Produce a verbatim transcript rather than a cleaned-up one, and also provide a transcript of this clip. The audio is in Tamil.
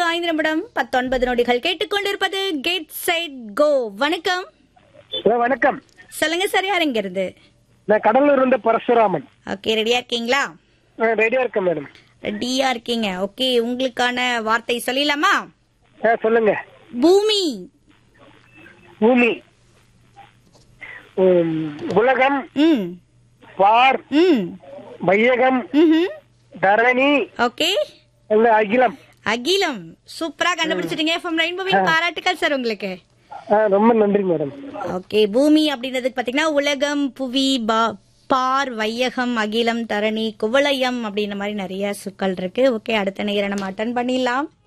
ஐந்து நிமிடம் பத்தொன்பது நொடிகள் கேட்டுக்கொண்டிருப்பது கெட் செட் கோ. வணக்கம். வணக்கம். சொல்லுங்க சார், யார் எங்க இருந்து? நான் கடலூர் இருந்து பரசுராமன். ஓகே, ரெடியா இருக்கீங்களா? ரெடியா இருக்கேன் மேடம். ரெடியா இருக்கீங்க. ஓகே, உங்களுக்கான வார்த்தை சொல்லிடலாமா? சொல்லுங்க. பூமி. பூமி. உம், உலகம். ம் பார். ம் வையகம். ம்ஹும். தரணி. ஓகே, இல்ல அகிலம். அகிலம். சூப்பரா கண்டுபிடிச்சிட்டீங்க. எஃப்எம் ரெயின்போவின் பாராட்டுக்கள் சார் உங்களுக்கு. ஆ, ரொம்ப நன்றி மேடம். ஓகே, பூமி அப்படின்றதுக்கு பாத்தீங்கன்னா உலகம், புவி, பா- பார், வையகம், அகிலம், தரணி, குவளையம் அப்படின்ற மாதிரி நிறைய சொற்கள் இருக்கு. ஓகே, அடுத்த நேரம் நம்ம அட்டன் பண்ணிடலாம்.